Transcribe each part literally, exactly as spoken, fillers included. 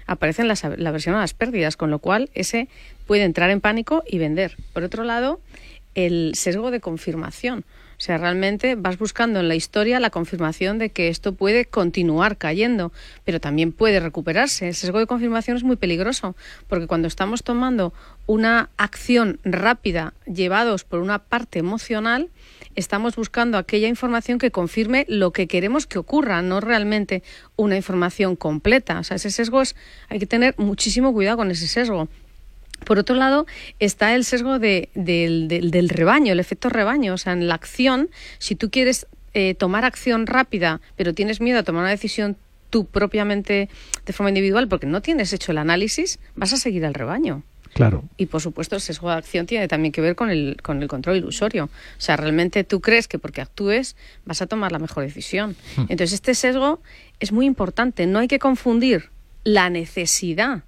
aparece la, la aversión a las pérdidas, con lo cual ese puede entrar en pánico y vender. Por otro lado, el sesgo de confirmación. O sea, realmente vas buscando en la historia la confirmación de que esto puede continuar cayendo, pero también puede recuperarse. El sesgo de confirmación es muy peligroso, porque cuando estamos tomando una acción rápida, llevados por una parte emocional, estamos buscando aquella información que confirme lo que queremos que ocurra, no realmente una información completa. O sea, ese sesgo es, hay que tener muchísimo cuidado con ese sesgo. Por otro lado, está el sesgo de, de, de, del rebaño, el efecto rebaño. O sea, en la acción, si tú quieres eh, tomar acción rápida, pero tienes miedo a tomar una decisión tú propiamente de forma individual, porque no tienes hecho el análisis, vas a seguir al rebaño. Claro. Y, por supuesto, el sesgo de acción tiene también que ver con el, con el control ilusorio. O sea, realmente tú crees que porque actúes vas a tomar la mejor decisión. Hmm. Entonces, este sesgo es muy importante. No hay que confundir la necesidad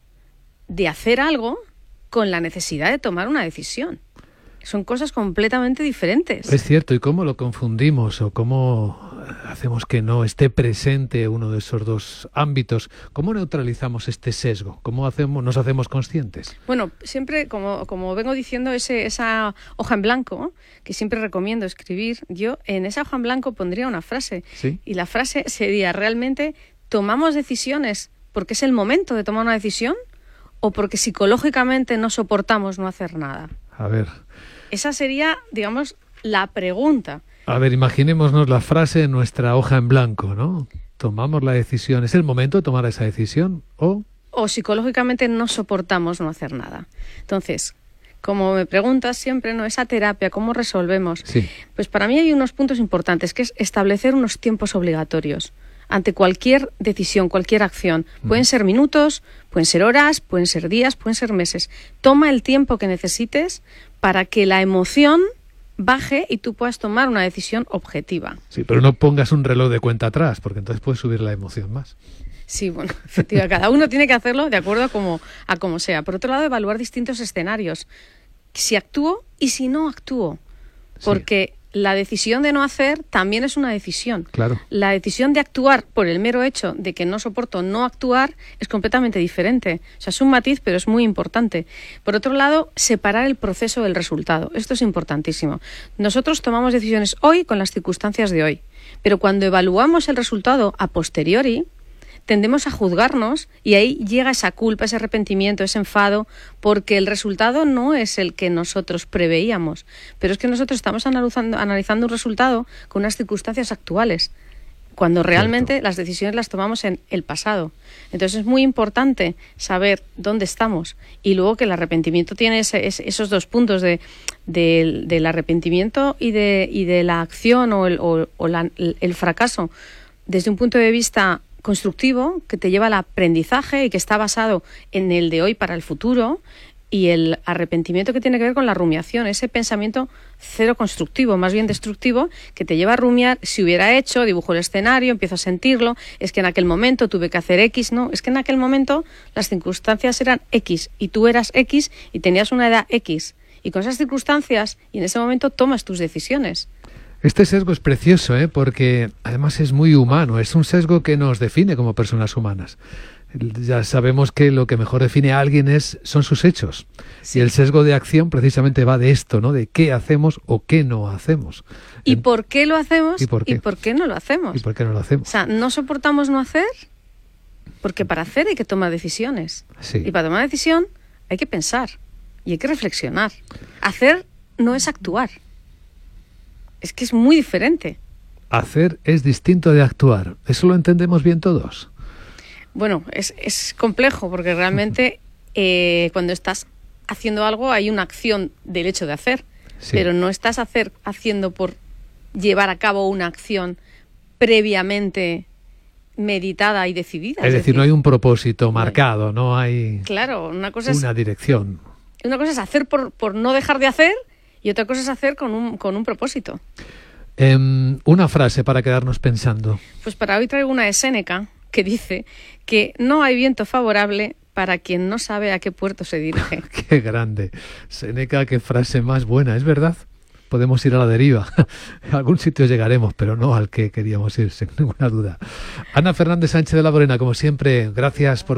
de hacer algo con la necesidad de tomar una decisión. Son cosas completamente diferentes. Es cierto, ¿y cómo lo confundimos o cómo hacemos que no esté presente uno de esos dos ámbitos? ¿Cómo neutralizamos este sesgo? ¿Cómo hacemos, nos hacemos conscientes? Bueno, siempre, como, como vengo diciendo, ese, esa hoja en blanco, que siempre recomiendo escribir, yo en esa hoja en blanco pondría una frase. ¿Sí? Y la frase sería, realmente, ¿tomamos decisiones porque es el momento de tomar una decisión o porque psicológicamente no soportamos no hacer nada? A ver. Esa sería, digamos, la pregunta. A ver, imaginémonos la frase en nuestra hoja en blanco, ¿no? Tomamos la decisión. ¿Es el momento de tomar esa decisión o...? O psicológicamente no soportamos no hacer nada. Entonces, como me preguntas siempre, ¿no? Esa terapia, ¿cómo resolvemos? Sí. Pues para mí hay unos puntos importantes, que es establecer unos tiempos obligatorios ante cualquier decisión, cualquier acción. Pueden ser minutos, pueden ser horas, pueden ser días, pueden ser meses. Toma el tiempo que necesites para que la emoción baje y tú puedas tomar una decisión objetiva. Sí, pero no pongas un reloj de cuenta atrás, porque entonces puedes subir la emoción más. Sí, bueno, efectivamente, cada uno tiene que hacerlo de acuerdo a como, a como sea. Por otro lado, evaluar distintos escenarios. Si actúo y si no actúo. Porque... Sí. La decisión de no hacer también es una decisión. Claro. La decisión de actuar por el mero hecho de que no soporto no actuar es completamente diferente. O sea, es un matiz, pero es muy importante. Por otro lado, separar el proceso del resultado. Esto es importantísimo. Nosotros tomamos decisiones hoy con las circunstancias de hoy, pero cuando evaluamos el resultado a posteriori, tendemos a juzgarnos y ahí llega esa culpa, ese arrepentimiento, ese enfado, porque el resultado no es el que nosotros preveíamos. Pero es que nosotros estamos analizando, analizando un resultado con unas circunstancias actuales, cuando realmente Cierto. Las decisiones las tomamos en el pasado. Entonces es muy importante saber dónde estamos y luego que el arrepentimiento tiene ese, ese, esos dos puntos de, de, del arrepentimiento y de, y de la acción o el, o, o la, el fracaso desde un punto de vista constructivo, que te lleva al aprendizaje y que está basado en el de hoy para el futuro, y el arrepentimiento que tiene que ver con la rumiación, ese pensamiento cero constructivo, más bien destructivo, que te lleva a rumiar, si hubiera hecho, dibujo el escenario, empiezo a sentirlo, es que en aquel momento tuve que hacer X, no, es que en aquel momento las circunstancias eran X y tú eras X y tenías una edad X, y con esas circunstancias y en ese momento tomas tus decisiones. Este sesgo es precioso, ¿eh? Porque además es muy humano, es un sesgo que nos define como personas humanas. Ya sabemos que lo que mejor define a alguien es, son sus hechos. Sí. Y el sesgo de acción precisamente va de esto, ¿no? De qué hacemos o qué no hacemos. ¿Y en... por qué lo hacemos? ¿Y por qué? ¿Y por qué no lo hacemos? ¿Y por qué no lo hacemos? O sea, no soportamos no hacer porque para hacer hay que tomar decisiones. Sí. Y para tomar decisión hay que pensar y hay que reflexionar. Hacer no es actuar. Es que es muy diferente. Hacer es distinto de actuar. ¿Eso lo entendemos bien todos? Bueno, es, es complejo porque realmente eh, cuando estás haciendo algo hay una acción del hecho de hacer, sí. Pero no estás hacer, haciendo por llevar a cabo una acción previamente meditada y decidida. Es, es decir, decir, no hay un propósito marcado, no hay claro, una, cosa una es, dirección. Una cosa es hacer por, por no dejar de hacer y otra cosa es hacer con un, con un propósito. Eh, una frase para quedarnos pensando. Pues para hoy traigo una de Séneca que dice que no hay viento favorable para quien no sabe a qué puerto se dirige. ¡Qué grande! Séneca, qué frase más buena, ¿es verdad? Podemos ir a la deriva. A algún sitio llegaremos, pero no al que queríamos ir, sin ninguna duda. Ana Fernández Sánchez de la Morena, como siempre, gracias por